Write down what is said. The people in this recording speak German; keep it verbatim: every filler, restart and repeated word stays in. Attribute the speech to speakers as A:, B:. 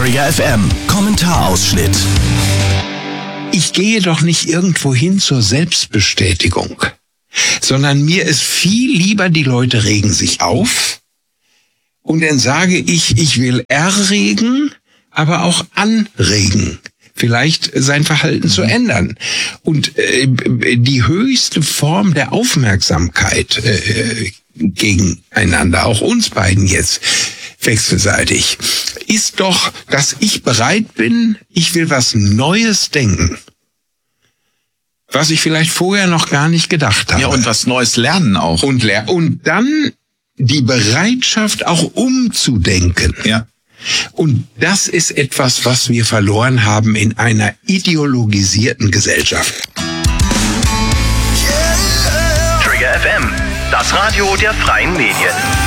A: Trigger F M, Kommentarausschnitt.
B: Ich gehe doch nicht irgendwo hin zur Selbstbestätigung, sondern mir ist viel lieber, die Leute regen sich auf und dann sage ich, ich will erregen, aber auch anregen, vielleicht sein Verhalten zu ändern. Und äh, die höchste Form der Aufmerksamkeit äh, gegeneinander, auch uns beiden jetzt wechselseitig, ist doch, dass ich bereit bin, ich will was Neues denken, was ich vielleicht vorher noch gar nicht gedacht habe.
C: Ja, und was Neues lernen auch.
B: Und, ler- und dann die Bereitschaft auch umzudenken.
C: Ja.
B: Und das ist etwas, was wir verloren haben in einer ideologisierten Gesellschaft.
A: Trigger F M, das Radio der freien Medien.